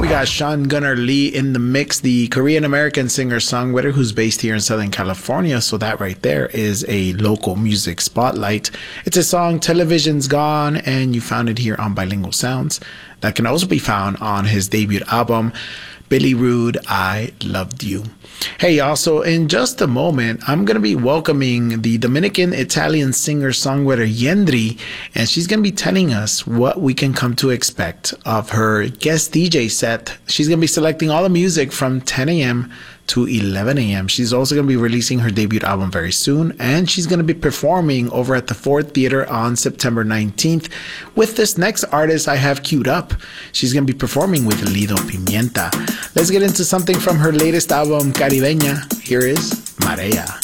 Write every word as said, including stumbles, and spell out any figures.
We got Sean Gunnar Lee in the mix, the Korean-American singer-songwriter who's based here in Southern California. So that right there is a local music spotlight. It's a song, Television's Gone, and you found it here on Bilingual Sounds. That can also be found on his debut album, Billy Rude, I Loved You. Hey, also, in just a moment, I'm going to be welcoming the Dominican-Italian singer-songwriter Yendri, and she's going to be telling us what we can come to expect of her guest D J set. She's going to be selecting all the music from ten a.m. to eleven a.m. She's also going to be releasing her debut album very soon, and she's going to be performing over at the Ford Theater on September nineteenth with this next artist I have queued up. She's going to be performing with Lido Pimienta. Let's get into something from her latest album, Caribeña. Here is Marea.